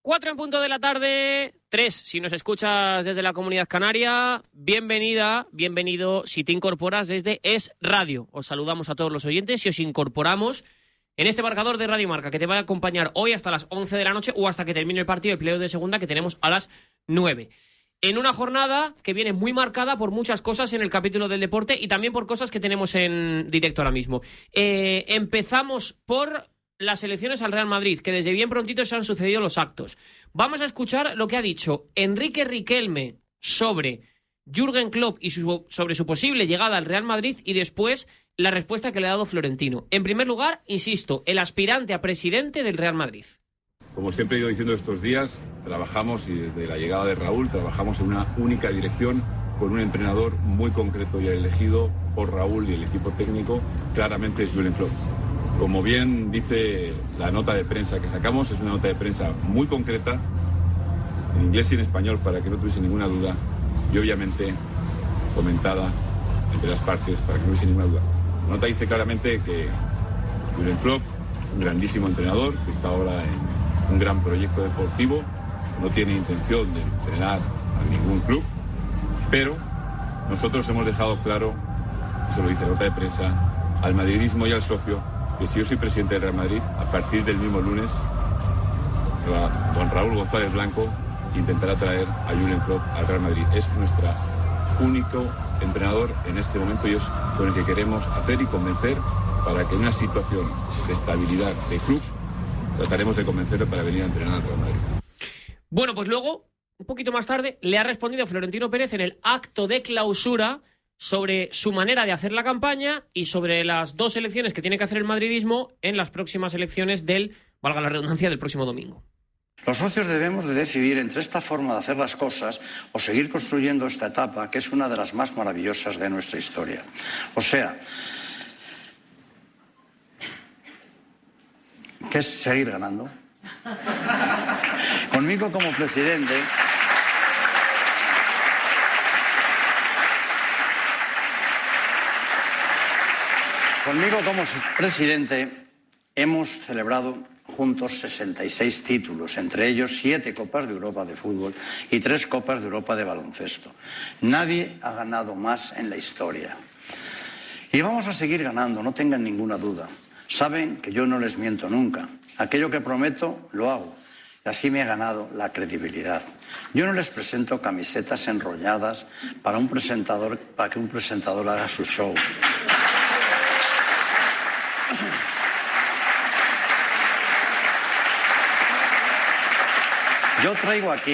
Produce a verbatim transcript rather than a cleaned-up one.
Cuatro en punto de la tarde, tres si nos escuchas desde la Comunidad Canaria. Bienvenida, bienvenido si te incorporas desde Es Radio. Os saludamos a todos los oyentes y os incorporamos en este marcador de Radio Marca que te va a acompañar hoy hasta las once de la noche o hasta que termine el partido de playoff de segunda que tenemos a las nueve. En una jornada que viene muy marcada por muchas cosas en el capítulo del deporte y también por cosas que tenemos en directo ahora mismo. Eh, empezamos por las elecciones al Real Madrid, que desde bien prontito se han sucedido los actos. Vamos a escuchar lo que ha dicho Enrique Riquelme sobre Jürgen Klopp y su, sobre su posible llegada al Real Madrid y después la respuesta que le ha dado Florentino. En primer lugar, insisto, el aspirante a presidente del Real Madrid. Como siempre he ido diciendo estos días, trabajamos y desde la llegada de Raúl trabajamos en una única dirección con un entrenador muy concreto y elegido por Raúl y el equipo técnico, claramente es Jürgen Klopp. Como bien dice la nota de prensa que sacamos, es una nota de prensa muy concreta, en inglés y en español para que no tuviese ninguna duda, y obviamente comentada entre las partes para que no hubiese ninguna duda. La nota dice claramente que Jürgen Klopp es un grandísimo entrenador, que está ahora en un gran proyecto deportivo, no tiene intención de entrenar a ningún club, pero nosotros hemos dejado claro, eso lo dice la nota de prensa, al madridismo y al socio, que si yo soy presidente del Real Madrid, a partir del mismo lunes, Juan Raúl González Blanco intentará traer a Jürgen Klopp al Real Madrid. Es nuestro único entrenador en este momento y es con el que queremos hacer y convencer para que en una situación de estabilidad de club trataremos de convencerle para venir a entrenar al Real Madrid. Bueno, pues luego, un poquito más tarde, le ha respondido Florentino Pérez en el acto de clausura sobre su manera de hacer la campaña y sobre las dos elecciones que tiene que hacer el madridismo en las próximas elecciones del, valga la redundancia, del próximo domingo. Los socios debemos de decidir entre esta forma de hacer las cosas o seguir construyendo esta etapa que es una de las más maravillosas de nuestra historia. O sea, ¿qué es seguir ganando? Conmigo como presidente... Conmigo como presidente hemos celebrado juntos sesenta y seis títulos, entre ellos siete Copas de Europa de fútbol y tres Copas de Europa de baloncesto. Nadie ha ganado más en la historia. Y vamos a seguir ganando, no tengan ninguna duda. Saben que yo no les miento nunca. Aquello que prometo, lo hago. Y así me he ganado la credibilidad. Yo no les presento camisetas enrolladas para un presentador, para que un presentador haga su show. Yo traigo aquí